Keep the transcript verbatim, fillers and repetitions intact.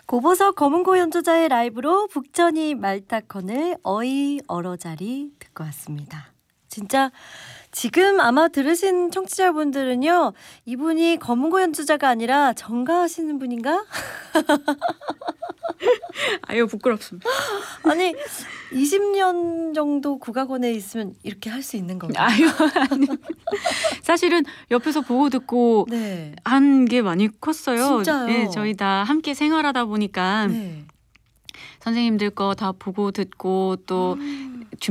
고보석 검은고 연주자의 라이브로 북전이 말타컨을 어이 얼어자리 듣고 왔습니다. 진짜 지금 아마 들으신 청취자분들은요, 이분이 검은고 연주자가 아니라 전가하시는 분인가? 아유 부끄럽습니다. 아니 이십 년 정도 국악원에 있으면 이렇게 할 수 있는 건가요? 아유 아니. 사실은 옆에서 보고 듣고 네. 한 게 많이 컸어요. 진짜요? 네, 저희 다 함께 생활하다 보니까 네. 선생님들 거 다 보고 듣고 또 음.